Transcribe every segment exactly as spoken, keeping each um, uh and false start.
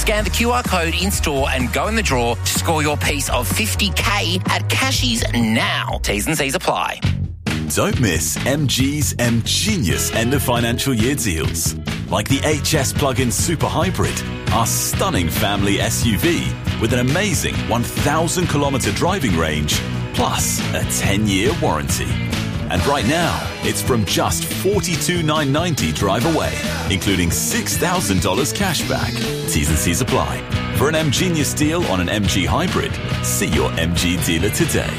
Scan the Q R code in-store and go in the draw to score your piece of fifty K at Cashies now. T's and C's apply. Don't miss M G's M-Genius end of financial year deals. Like the H S Plug-in Super Hybrid, our stunning family S U V with an amazing one thousand kilometre driving range, plus a ten-year warranty. And right now, it's from just forty-two thousand nine hundred ninety dollars drive away, including six thousand dollars cash back. T's and C's apply. For an M-Genius deal on an M G Hybrid, see your M G dealer today.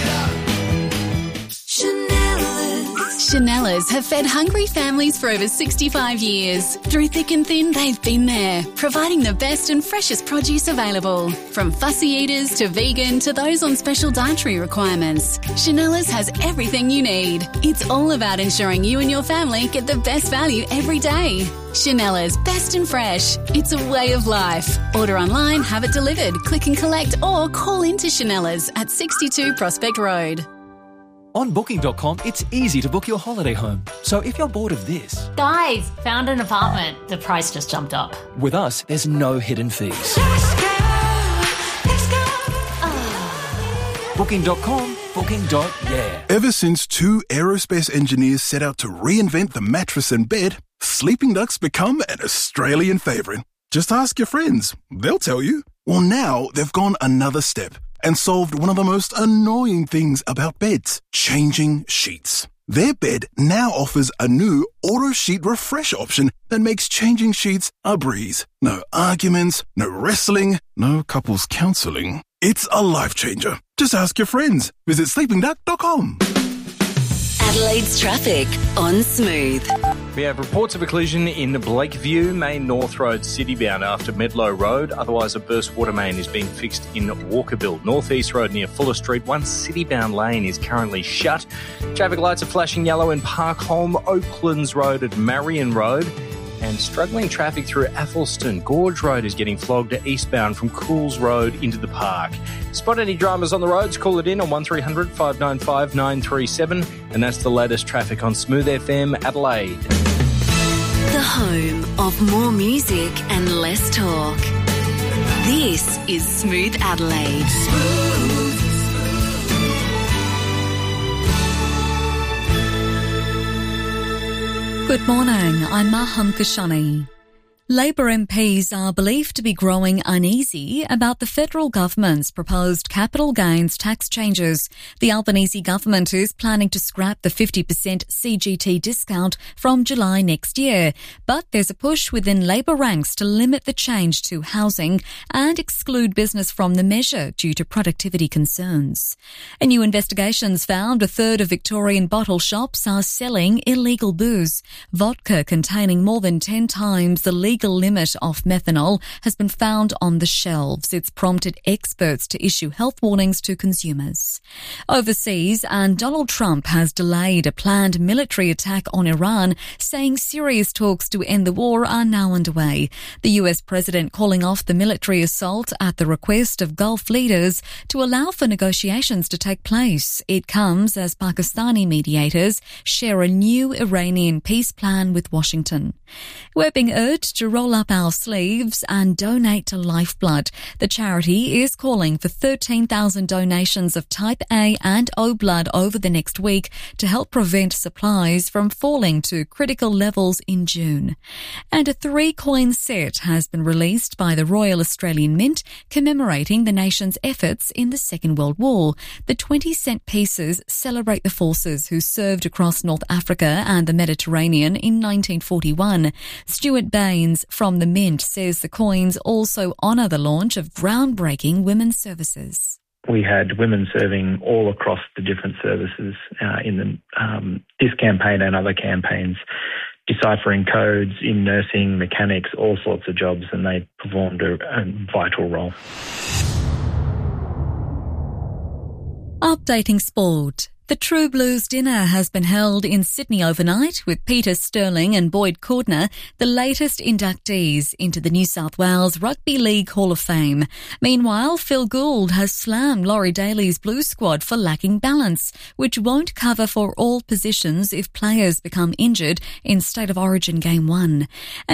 Chanellas have fed hungry families for over sixty-five years. Through thick and thin, they've been there, providing the best and freshest produce available. From fussy eaters to vegan to those on special dietary requirements, Chanellas has everything you need. It's all about ensuring you and your family get the best value every day. Chanellas, best and fresh. It's a way of life. Order online, have it delivered, click and collect, or call into Chanellas at sixty-two Prospect Road. On Booking dot com, it's easy to book your holiday home. So if you're bored of this... Guys, found an apartment. The price just jumped up. With us, there's no hidden fees. Let's go, let's go. Oh. Booking dot com, Booking. Yeah. Ever since two aerospace engineers set out to reinvent the mattress and bed, Sleeping Duck's become an Australian favourite. Just ask your friends. They'll tell you. Well, now they've gone another step and solved one of the most annoying things about beds, changing sheets. Their bed now offers a new auto sheet refresh option that makes changing sheets a breeze. No arguments, no wrestling, no couples counselling. It's a life changer. Just ask your friends. Visit sleeping duck dot com. Adelaide's traffic on Smooth. We have reports of a collision in Blakeview, Main North Road, citybound after Medlow Road. Otherwise, a burst water main is being fixed in Walkerville. Northeast Road near Fuller Street, one citybound lane is currently shut. Traffic lights are flashing yellow in Parkholme, Oaklands Road at Marion Road. And struggling traffic through Athelston. Gorge Road is getting flogged eastbound from Cools Road into the park. Spot any dramas on the roads, call it in on one three hundred five nine five nine three seven. And that's the latest traffic on Smooth F M Adelaide. The home of more music and less talk. This is Smooth Adelaide. Smooth. Good morning, I'm Maham Kashani. Labor M Ps are believed to be growing uneasy about the federal government's proposed capital gains tax changes. The Albanese government is planning to scrap the fifty percent C G T discount from July next year, but there's a push within Labor ranks to limit the change to housing and exclude business from the measure due to productivity concerns. A new investigation's found a third of Victorian bottle shops are selling illegal booze. Vodka containing more than ten times the legal limit of methanol has been found on the shelves. It's prompted experts to issue health warnings to consumers. Overseas, and Donald Trump has delayed a planned military attack on Iran, saying serious talks to end the war are now underway. The U S president calling off the military assault at the request of Gulf leaders to allow for negotiations to take place. It comes as Pakistani mediators share a new Iranian peace plan with Washington. We're being urged to roll up our sleeves and donate to Lifeblood. The charity is calling for thirteen thousand donations of type A and O blood over the next week to help prevent supplies from falling to critical levels in June. And a three-coin set has been released by the Royal Australian Mint commemorating the nation's efforts in the Second World War. The twenty cent pieces celebrate the forces who served across North Africa and the Mediterranean in nineteen forty-one. Stuart Baines from the Mint says the coins also honour the launch of groundbreaking women's services. We had women serving all across the different services uh, in the, um, this campaign and other campaigns, deciphering codes in nursing, mechanics, all sorts of jobs, and they performed a, a vital role. Updating sport. The True Blues dinner has been held in Sydney overnight with Peter Sterling and Boyd Cordner, the latest inductees into the New South Wales Rugby League Hall of Fame. Meanwhile, Phil Gould has slammed Laurie Daly's Blues squad for lacking balance, which won't cover for all positions if players become injured in State of Origin Game one.